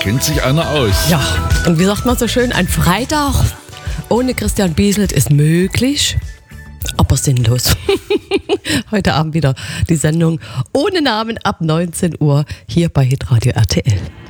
kennt sich einer aus. Ja, und wie sagt man so schön, ein Freitag ohne Christian Bieselt ist möglich, aber sinnlos. Heute Abend wieder die Sendung ohne Namen ab 19 Uhr hier bei Hitradio RTL.